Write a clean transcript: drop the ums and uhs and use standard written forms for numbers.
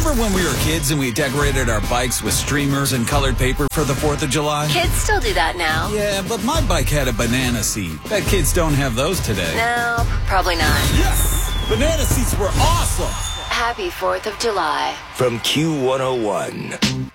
Remember when we were kids and we decorated our bikes with streamers and colored paper for the 4th of July? Kids still do that now. Yeah, but my bike had a banana seat. Bet kids don't have those today. No, probably not. Yes! Banana seats were awesome! Happy 4th of July. From Q101.